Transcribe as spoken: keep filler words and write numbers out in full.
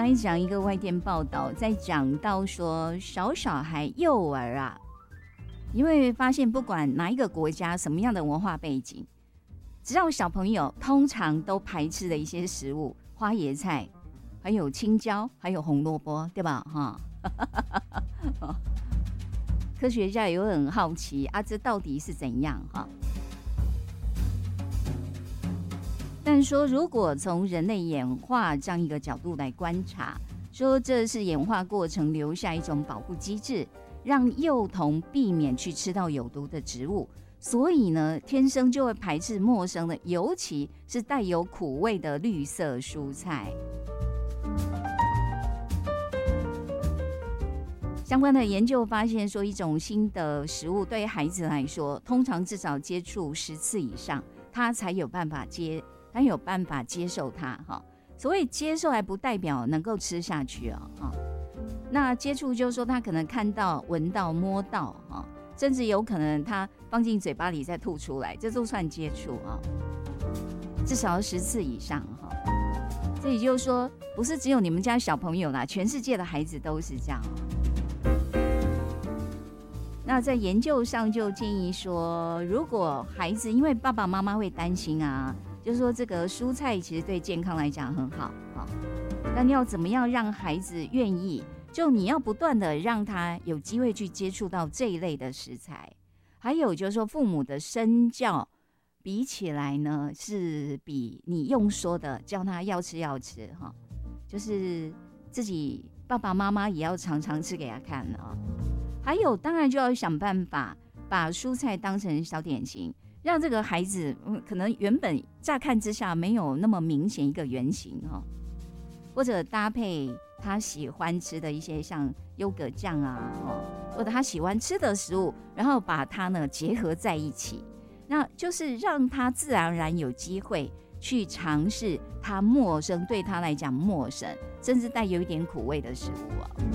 来讲一个外电报道，在讲到说小小孩幼儿啊，你会发现不管哪一个国家什么样的文化背景，只要小朋友通常都排斥的一些食物，花椰菜，还有青椒，还有红萝卜，对吧？哈，科学家也会很好奇啊，这到底是怎样哈？但说如果从人类演化这样一个角度来观察，说这是演化过程留下一种保护机制，让幼童避免去吃到有毒的植物，所以呢，天生就会排斥陌生的，尤其是带有苦味的绿色蔬菜。相关的研究发现说，一种新的食物对孩子来说，通常至少接触十次以上，他才有办法接，他有办法接受它哈。所谓接受，还不代表能够吃下去啊哈。那接触就是说，他可能看到、闻到、摸到哈，甚至有可能他放进嘴巴里再吐出来，这都算接触啊。至少要十次以上哈。这也就是说，不是只有你们家小朋友啦，全世界的孩子都是这样。那在研究上就建议说，如果孩子因为爸爸妈妈会担心啊，就是说这个蔬菜其实对健康来讲很好啊，但你要怎么样让孩子愿意？就你要不断的让他有机会去接触到这一类的食材，还有就是说父母的身教比起来呢，是比你用说的叫他要吃要吃哈，就是自己爸爸妈妈也要常常吃给他看啊。还有，当然就要想办法把蔬菜当成小点心，让这个孩子、嗯、可能原本乍看之下没有那么明显一个原型哈，或者搭配他喜欢吃的一些像优格酱啊，或者他喜欢吃的食物，然后把它呢结合在一起，那就是让他自然而然有机会去尝试他陌生对他来讲陌生，甚至带有一点苦味的食物啊。